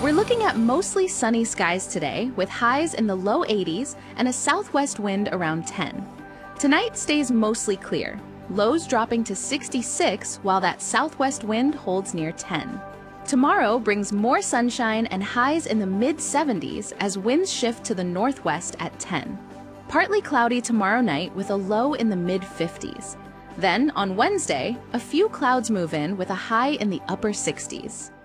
We're looking at mostly sunny skies today, with highs in the low 80s and a southwest wind around 10. Tonight stays mostly clear, lows dropping to 66 while that southwest wind holds near 10. Tomorrow brings more sunshine and highs in the mid-70s as winds shift to the northwest at 10. Partly cloudy tomorrow night with a low in the mid-50s. Then, on Wednesday, a few clouds move in with a high in the upper 60s.